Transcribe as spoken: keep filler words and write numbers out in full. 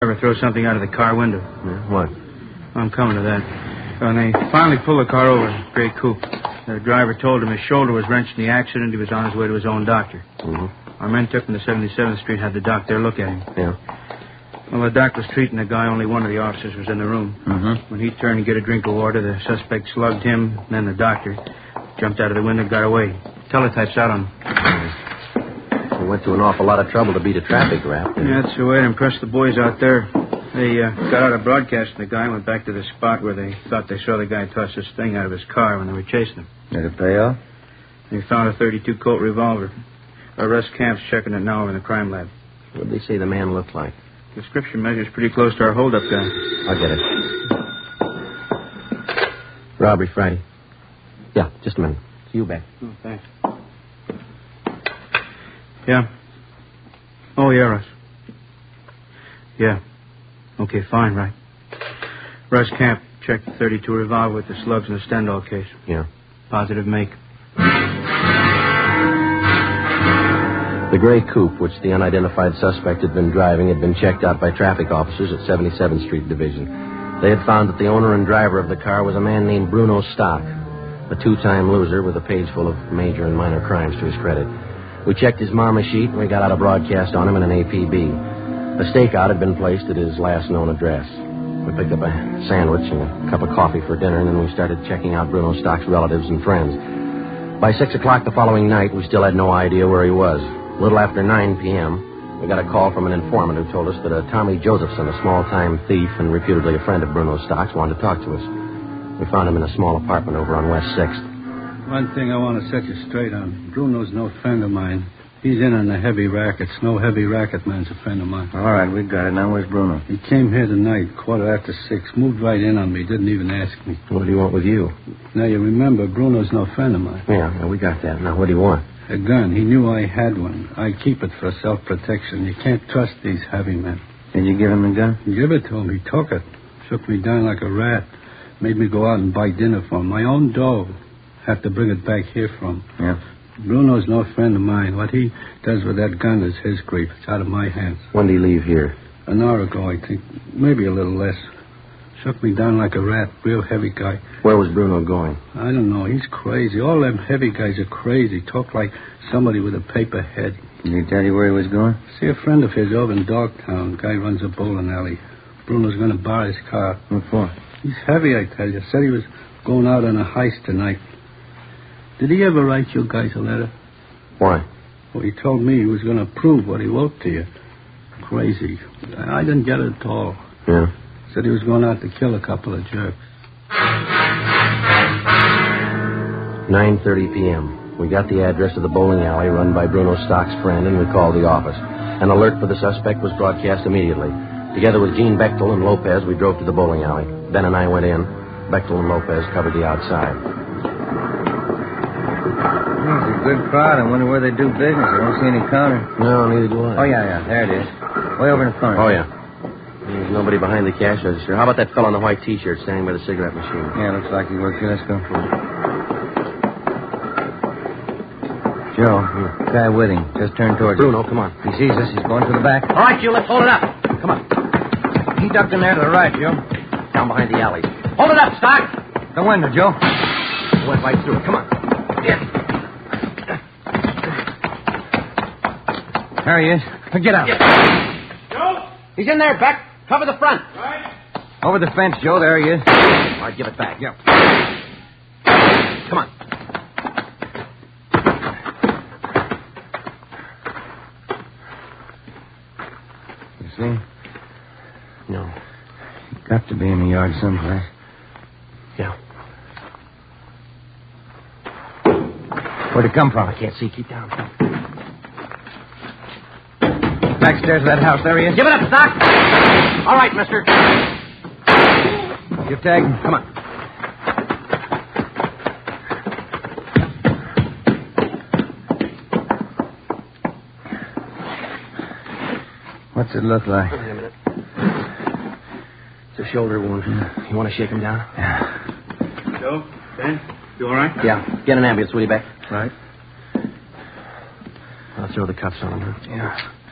ever throw something out of the car window? Yeah, what? I'm coming to that. When they finally pulled the car over, gray coupe, the driver told him his shoulder was wrenched in the accident. He was on his way to his own doctor. Mm-hmm. Our men took him to seventy-seventh Street and had the doc there look at him. Yeah. While the doc was treating the guy, only one of the officers was in the room. Mm-hmm. When he turned to get a drink of water, the suspect slugged him, then the doctor. Jumped out of the window and got away. Teletype's out on him. He went to an awful lot of trouble to beat a traffic rap. Yeah, that's the way to impress the boys out there. They uh, got out of broadcasting the guy and went back to the spot where they thought they saw the guy toss this thing out of his car when they were chasing him. Did it pay off? They found a thirty-two Colt revolver. Our Russ Camp's checking it now over in the crime lab. What did they say the man looked like? Description measures pretty close to our holdup guy. I'll get it. Robbery Friday. Yeah, just a minute. See you back. Oh, thanks. Yeah. Oh, yeah, Russ. Yeah. Okay, fine, right. Russ Camp checked the thirty-two revolver with the slugs in the Stendhal case. Yeah. Positive make. The gray coupe, which the unidentified suspect had been driving, had been checked out by traffic officers at seventy-seventh Street Division. They had found that the owner and driver of the car was a man named Bruno Stock, a two-time loser with a page full of major and minor crimes to his credit. We checked his mama sheet, and we got out a broadcast on him in an A P B. A stakeout had been placed at his last known address. We picked up a sandwich and a cup of coffee for dinner, and then we started checking out Bruno Stock's relatives and friends. By six o'clock the following night, we still had no idea where he was. A little after nine p.m., we got a call from an informant who told us that a Tommy Josephson, a small-time thief and reputedly a friend of Bruno Stock's, wanted to talk to us. We found him in a small apartment over on West sixth. One thing I want to set you straight on. Bruno's no friend of mine. He's in on the heavy rackets. No heavy racket man's a friend of mine. All right, we got it. Now where's Bruno? He came here tonight, quarter after six, moved right in on me, didn't even ask me. What do you want with you? Now, you remember, Bruno's no friend of mine. Yeah, yeah, we got that. Now, what do you want? A gun. He knew I had one. I keep it for self-protection. You can't trust these heavy men. Did you give him the gun? Give it to him. He took it. Shook me down like a rat. Made me go out and buy dinner for him. My own dough. Have to bring it back here from. Yeah. Bruno's no friend of mine. What he does with that gun is his grief. It's out of my hands. When did he leave here? An hour ago, I think. Maybe a little less. Shook me down like a rat. Real heavy guy. Where was Bruno going? I don't know. He's crazy. All them heavy guys are crazy. Talk like somebody with a paper head. Did he tell you where he was going? See, a friend of his over in Dogtown. Guy runs a bowling alley. Bruno's going to borrow his car. What for? He's heavy, I tell you. Said he was going out on a heist tonight. Did he ever write you guys a letter? Why? Well, he told me he was going to prove what he wrote to you. Crazy. I didn't get it at all. Yeah. Said he was going out to kill a couple of jerks. nine thirty p.m. We got the address of the bowling alley run by Bruno Stock's friend, and we called the office. An alert for the suspect was broadcast immediately. Together with Gene Bechtel and Lopez, we drove to the bowling alley. Ben and I went in. Bechtel and Lopez covered the outside. It's a good crowd. I wonder where they do business. I don't see any counter. No, neither do I. Oh, yeah, yeah. There it is. Way over in the corner. Oh, yeah. There's nobody behind the cash register. How about that fellow in the white T-shirt standing by the cigarette machine? Yeah, looks like he works here. Let's go. Joe, the guy with him. Just turned towards Bruno, us. come on. He sees us. He's going to the back. All right, you, let's hold it up. Come on. He ducked in there to the right, Joe. Down behind the alley. Hold it up, Stock. The window, Joe. Went right through it. Come on. Yeah. There he is. Get out. Joe? He's in there, Beck. Cover the front. Right. Over the fence, Joe. There he is. All right, give it back. Yeah. Come on. You see? No. Got to be in the yard someplace. Yeah. Where'd it come from? I can't see. Keep down. Backstairs of that house. There he is. Give it up, Stock. All right, mister. You tag him. Come on. What's it look like? Wait a minute. It's a shoulder wound. Yeah. You want to shake him down? Yeah. Joe? Ben? You all right? Yeah. Get an ambulance, will you, Beck? Right. I'll throw the cuffs on him. Huh? Yeah.